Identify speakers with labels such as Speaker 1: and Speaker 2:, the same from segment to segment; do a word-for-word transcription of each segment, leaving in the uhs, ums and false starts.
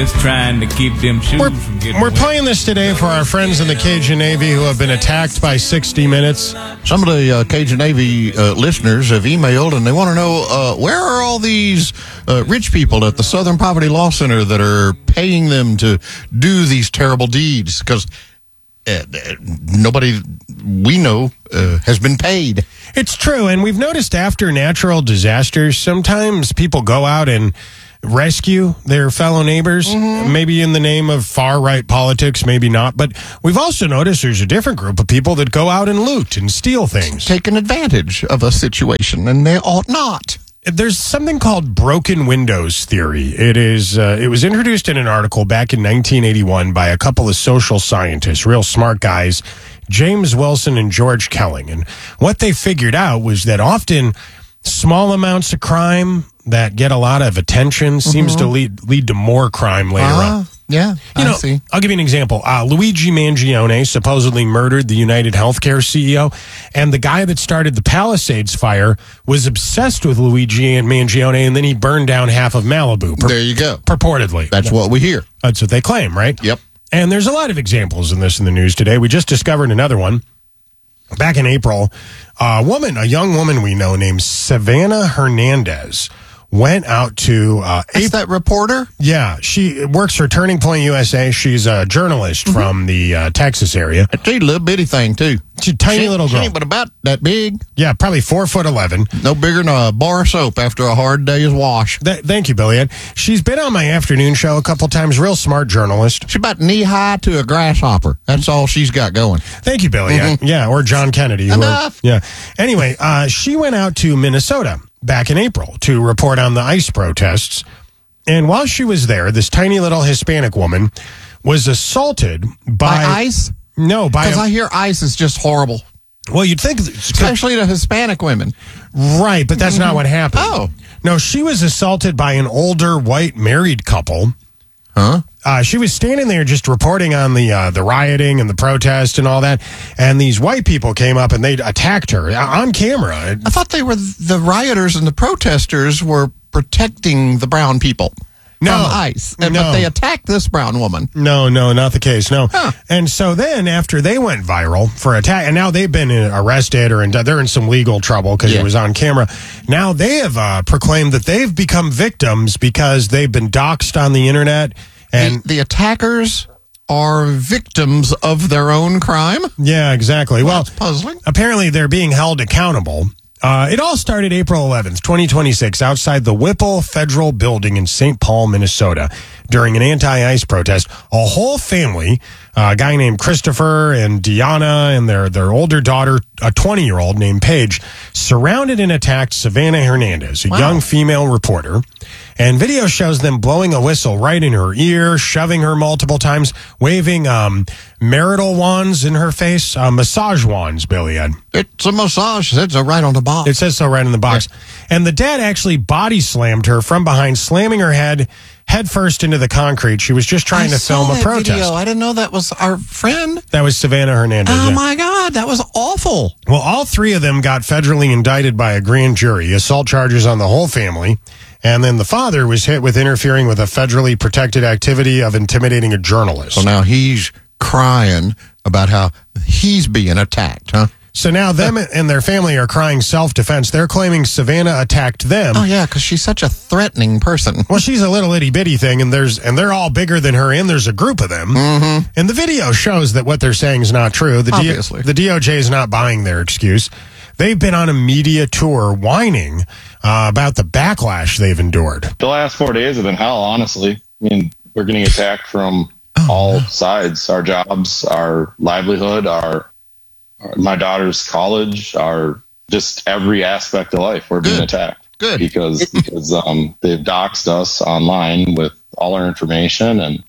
Speaker 1: It's trying to keep them shoes
Speaker 2: We're,
Speaker 1: from getting
Speaker 2: we're
Speaker 1: wet.
Speaker 2: playing this today for our friends in the Cajun Navy who have been attacked by sixty minutes.
Speaker 3: Some of the uh, Cajun Navy uh, listeners have emailed, and they want to know, uh, where are all these uh, rich people at the Southern Poverty Law Center that are paying them to do these terrible deeds? Because uh, nobody we know uh, has been paid.
Speaker 2: It's true, and we've noticed after natural disasters, sometimes people go out and rescue their fellow neighbors, mm-hmm. maybe in the name of far-right politics, maybe not. But we've also noticed there's a different group of people that go out and loot and steal things.
Speaker 3: Taking advantage of a situation, and they ought not.
Speaker 2: There's something called broken windows theory. It is. Uh, it was introduced in an article back in nineteen eighty-one by a couple of social scientists, real smart guys, James Wilson and George Kelling. And what they figured out was that often small amounts of crime that get a lot of attention mm-hmm. seems to lead lead to more crime later
Speaker 3: uh,
Speaker 2: on.
Speaker 3: Yeah,
Speaker 2: you know,
Speaker 3: I see.
Speaker 2: I'll give you an example. Uh, Luigi Mangione supposedly murdered the United Healthcare C E O, and the guy that started the Palisades fire was obsessed with Luigi and Mangione, and then he burned down half of Malibu. Pur-
Speaker 3: there you go.
Speaker 2: Purportedly.
Speaker 3: That's what we hear.
Speaker 2: That's what they claim, right?
Speaker 3: Yep.
Speaker 2: And there's a lot of examples in this in the news today. We just discovered another one. Back in April, a woman, a young woman we know named Savannah Hernandez, went out to... Uh,
Speaker 3: Is
Speaker 2: April,
Speaker 3: that reporter?
Speaker 2: Yeah, she works for Turning Point U S A. She's a journalist mm-hmm. from the uh, Texas area.
Speaker 3: She's a little bitty thing, too.
Speaker 2: She's a tiny
Speaker 3: she,
Speaker 2: little girl.
Speaker 3: She ain't but about that big.
Speaker 2: Yeah, probably four foot eleven.
Speaker 3: No bigger than a bar of soap after a hard day's wash.
Speaker 2: Th- thank you, Billy Ed. She's been on my afternoon show a couple times. Real smart journalist.
Speaker 3: She's about knee-high to a grasshopper. That's all she's got going.
Speaker 2: Thank you, Billy Ed.
Speaker 3: Mm-hmm.
Speaker 2: Yeah, or John Kennedy.
Speaker 3: Enough.
Speaker 2: Or, yeah. Anyway, uh, she went out to Minnesota back in April to report on the ICE protests. And while she was there, this tiny little Hispanic woman was assaulted by...
Speaker 3: By ICE?
Speaker 2: No, by...
Speaker 3: Because I hear ICE is just horrible.
Speaker 2: Well, you'd think...
Speaker 3: Especially to Hispanic women.
Speaker 2: Right, but that's mm-hmm. not what happened.
Speaker 3: Oh.
Speaker 2: No, she was assaulted by an older white married couple.
Speaker 3: Huh?
Speaker 2: Uh, she was standing there just reporting on the uh, the rioting and the protest and all that, and these white people came up and they attacked her on camera.
Speaker 3: I thought they were the rioters and the protesters were protecting the brown people
Speaker 2: no,
Speaker 3: from ICE, and,
Speaker 2: no.
Speaker 3: but they attacked this brown woman.
Speaker 2: No, no, not the case, no.
Speaker 3: Huh.
Speaker 2: And so then after they went viral for attack, and now they've been arrested or in, they're in some legal trouble because
Speaker 3: yeah.
Speaker 2: it was on camera. Now they have uh, proclaimed that they've become victims because they've been doxxed on the internet. And
Speaker 3: the, the attackers are victims of their own crime?
Speaker 2: Yeah, exactly. Well,
Speaker 3: well that's puzzling.
Speaker 2: Apparently they're being held accountable. Uh, it all started April eleventh, twenty twenty-six, outside the Whipple Federal Building in Saint Paul, Minnesota, during an anti-ICE protest. A whole family, uh, a guy named Christopher and Deanna and their, their older daughter, a twenty-year-old named Paige, surrounded and attacked Savannah Hernandez, a
Speaker 3: wow.
Speaker 2: young female reporter. And video shows them blowing a whistle right in her ear, shoving her multiple times, waving um, marital wands in her face, uh, massage wands, Billy Ed.
Speaker 3: It's a massage. It says so right on the box.
Speaker 2: It says so right in the box. Yeah. And the dad actually body slammed her from behind, slamming her head head first into the concrete. She was just trying
Speaker 3: I
Speaker 2: to film
Speaker 3: saw
Speaker 2: a
Speaker 3: that
Speaker 2: protest.
Speaker 3: Video. I didn't know that was our friend.
Speaker 2: That was Savannah Hernandez.
Speaker 3: Oh,
Speaker 2: yeah.
Speaker 3: my God. That was awful.
Speaker 2: Well, all three of them got federally indicted by a grand jury, assault charges on the whole family. And then the father was hit with interfering with a federally protected activity of intimidating a journalist.
Speaker 3: So now he's crying about how he's being attacked, huh?
Speaker 2: So now them and their family are crying self-defense. They're claiming Savannah attacked them.
Speaker 3: Oh, yeah, because she's such a threatening person.
Speaker 2: Well, she's a little itty-bitty thing, and there's and they're all bigger than her, and there's a group of them.
Speaker 3: Mm-hmm.
Speaker 2: And the video shows that what they're saying is not true. The
Speaker 3: Obviously.
Speaker 2: D- the D O J is not buying their excuse. They've been on a media tour whining uh, about the backlash they've endured.
Speaker 4: The last four days have been hell, honestly. I mean, we're getting attacked from
Speaker 3: oh,
Speaker 4: all
Speaker 3: no.
Speaker 4: sides. Our jobs, our livelihood, our, our my daughter's college, our just every aspect of life. We're being
Speaker 3: Good.
Speaker 4: attacked.
Speaker 3: Good.
Speaker 4: Because because um, they've doxed us online with all our information, and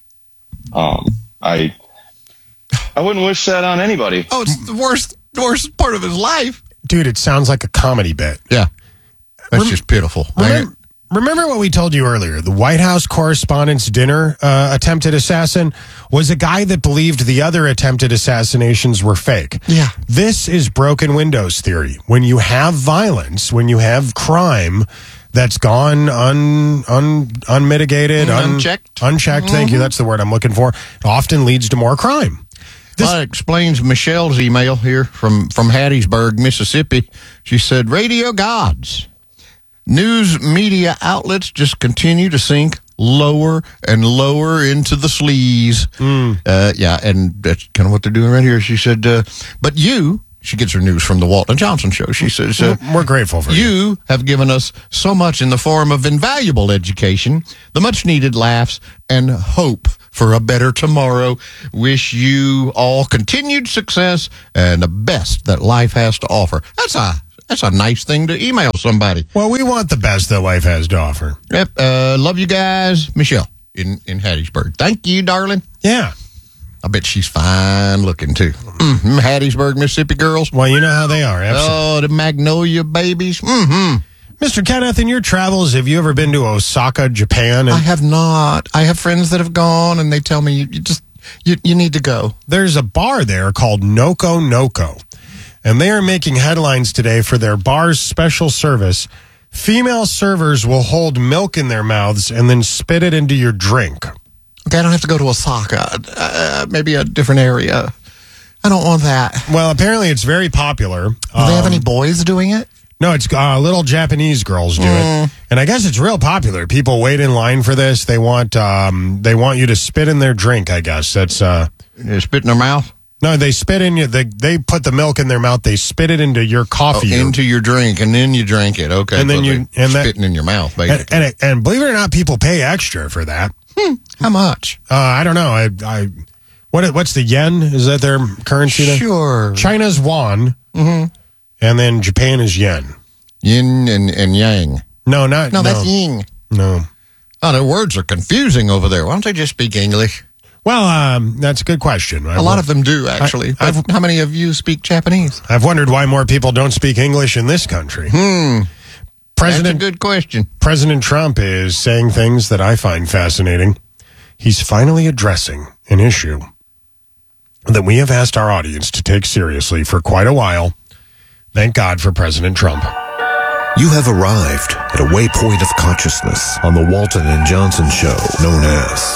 Speaker 4: um, I I wouldn't wish that on anybody.
Speaker 3: Oh, it's the worst, worst part of his life.
Speaker 2: Dude, it sounds like a comedy bit.
Speaker 3: Yeah. That's
Speaker 2: Rem-
Speaker 3: just pitiful.
Speaker 2: Remember, remember what we told you earlier? The White House Correspondents' Dinner uh, attempted assassin was a guy that believed the other attempted assassinations were fake.
Speaker 3: Yeah.
Speaker 2: This is broken windows theory. When you have violence, when you have crime, that's gone un, un, unmitigated, un,
Speaker 3: Unchecked.
Speaker 2: Unchecked, thank
Speaker 3: Mm-hmm.
Speaker 2: you. That's the word I'm looking for. It often leads to more crime. This-
Speaker 3: Well, that explains Michelle's email here from, from Hattiesburg, Mississippi. She said, radio gods. News media outlets just continue to sink lower and lower into the sleaze.
Speaker 2: Mm.
Speaker 3: Uh, yeah, and that's kind of what they're doing right here. She said, uh, but you, she gets her news from the Walton Johnson Show. She says, uh,
Speaker 2: We're grateful for you.
Speaker 3: you have given us so much in the form of invaluable education, the much needed laughs, and hope for a better tomorrow. Wish you all continued success and the best that life has to offer. That's a that's a nice thing to email somebody.
Speaker 2: Well, we want the best that life has to offer.
Speaker 3: Yep. Uh, love you guys, Michelle in in Hattiesburg. Thank you, darling.
Speaker 2: Yeah.
Speaker 3: I bet she's fine looking too. Mm, Hattiesburg, Mississippi girls.
Speaker 2: Well, you know how they are. Absolutely.
Speaker 3: Oh, the Magnolia babies. Mm-hmm.
Speaker 2: Mister Kenneth, in your travels, have you ever been to Osaka, Japan?
Speaker 3: I
Speaker 2: And
Speaker 3: have not. I have friends that have gone, and they tell me you, you just you you need to go.
Speaker 2: there's a bar there called Noko Noko, and they are making headlines today for their bar's special service. Female servers will hold milk in their mouths and then spit it into your drink.
Speaker 3: Okay, I don't have to go to Osaka. Uh, maybe a different area. I don't want that.
Speaker 2: Well, apparently it's very popular.
Speaker 3: Do they have
Speaker 2: Um,
Speaker 3: any boys doing it?
Speaker 2: No, it's uh, little Japanese girls do
Speaker 3: Mm.
Speaker 2: it, and I guess it's real popular. People wait in line for this. They want um, they want you to spit in their drink. I guess that's uh,
Speaker 3: They spit in their mouth?
Speaker 2: no. They spit in you. They they put the milk in their mouth. They spit it into your
Speaker 3: Oh,
Speaker 2: coffee.
Speaker 3: into your drink, and then you drink it. Okay,
Speaker 2: And then
Speaker 3: so
Speaker 2: you-
Speaker 3: they
Speaker 2: and that-
Speaker 3: spitting in your mouth,
Speaker 2: and
Speaker 3: basically.
Speaker 2: and, it, and believe it or not, people pay extra for that.
Speaker 3: How much?
Speaker 2: Uh, I don't know. I I what what's the yen? Is that their currency? there?
Speaker 3: Sure.
Speaker 2: China's won,
Speaker 3: Mm-hmm.
Speaker 2: and then Japan is yen.
Speaker 3: Yin and, and yang.
Speaker 2: No, not
Speaker 3: No,
Speaker 2: no,
Speaker 3: that's yin.
Speaker 2: no.
Speaker 3: Oh, the words are confusing over there. Why don't they just speak English?
Speaker 2: Well, um, that's a good question.
Speaker 3: A lot of them do, actually.
Speaker 2: I-
Speaker 3: But how many of you speak Japanese?
Speaker 2: I've wondered why more people don't speak English in this country.
Speaker 3: Hmm. That's a
Speaker 2: President
Speaker 3: good question.
Speaker 2: President Trump is saying things that I find fascinating. He's finally addressing an issue that we have asked our audience to take seriously for quite a while. Thank God for President Trump.
Speaker 5: You have arrived at a waypoint of consciousness on the Walton and Johnson Show, known as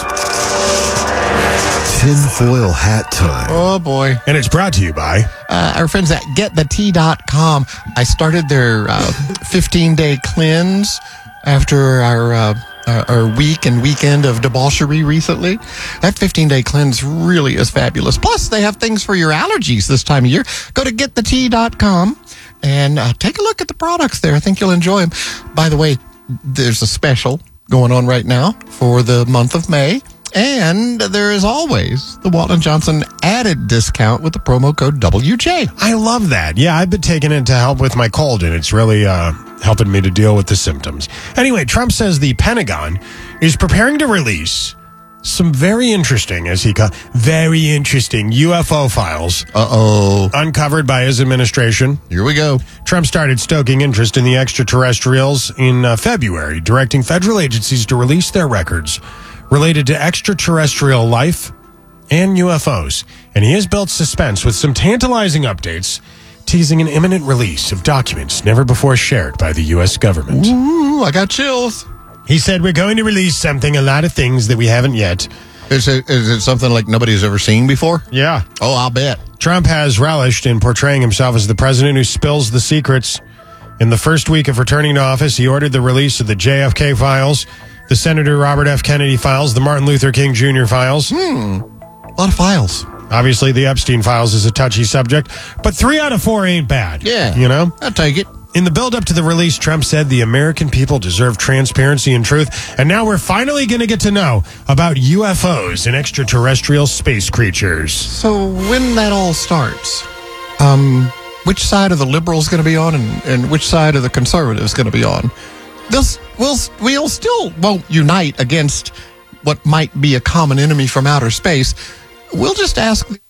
Speaker 5: Tinfoil Hat Time.
Speaker 3: Oh, boy.
Speaker 2: And it's brought to you by
Speaker 3: Uh, our friends at get the tea dot com. I started their uh, fifteen-day cleanse after our, uh, our our week and weekend of debauchery recently. That fifteen-day cleanse really is fabulous. Plus, they have things for your allergies this time of year. Go to get the tea dot com and uh, take a look at the products there. I think you'll enjoy them. By the way, there's a special going on right now for the month of May. And there is always the Walton Johnson added discount with the promo code W J.
Speaker 2: I love that. Yeah, I've been taking it to help with my cold, and it's really uh, helping me to deal with the symptoms. Anyway, Trump says the Pentagon is preparing to release some very interesting, as he called, very interesting U F O files
Speaker 3: Uh-oh.
Speaker 2: uncovered by his administration.
Speaker 3: Here we go.
Speaker 2: Trump started stoking interest in the extraterrestrials in uh, February, directing federal agencies to release their records related to extraterrestrial life and U F Os. And he has built suspense with some tantalizing updates, teasing an imminent release of documents never before shared by the U S government.
Speaker 3: Ooh, I got chills.
Speaker 2: He said, we're going to release something, a lot of things that we haven't yet.
Speaker 3: Is it, is it something like nobody's ever seen before?
Speaker 2: Yeah.
Speaker 3: Oh, I'll bet.
Speaker 2: Trump has relished in portraying himself as the president who spills the secrets. In the first week of returning to office, he ordered the release of the J F K files, the Senator Robert F. Kennedy files, the Martin Luther King Junior files.
Speaker 3: A lot of files.
Speaker 2: Obviously, the Epstein files is a touchy subject, but three out of four ain't bad.
Speaker 3: Yeah.
Speaker 2: You know?
Speaker 3: I'll take it.
Speaker 2: In the build-up to the release, Trump said the American people deserve transparency and truth, and now we're finally going to get to know about U F Os and extraterrestrial space creatures.
Speaker 3: So when that all starts, um, which side of the liberals going to be on and, and which side of the conservatives going to be on? They'll, we'll, we'll still won't unite against what might be a common enemy from outer space. We'll just ask